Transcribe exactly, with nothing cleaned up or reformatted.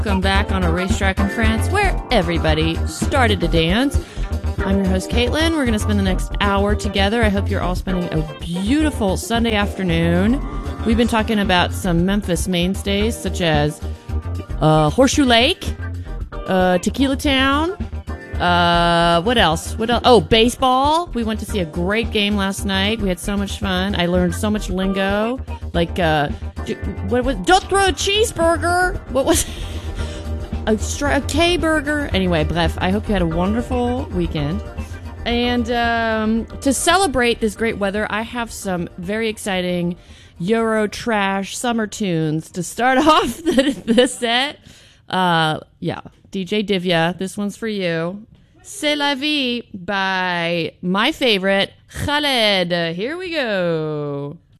Welcome back on a racetrack in France where everybody started to dance. I'm your host, Caitlin. We're going to spend the next hour together. I hope you're all spending a beautiful Sunday afternoon. We've been talking about some Memphis mainstays such as uh, Horseshoe Lake, uh, Tequila Town. Uh, what else? What else? Oh, baseball. We went to see a great game last night. We had so much fun. I learned so much lingo. Like, uh, what was, don't throw a cheeseburger. What was, a, stra- a K burger. Anyway, bref, I hope you had a wonderful weekend. And, um, to celebrate this great weather, I have some very exciting Euro trash summer tunes to start off the, the set. Uh, yeah. D J Divya, this one's for you. C'est la vie by my favorite, Khaled. Here we go.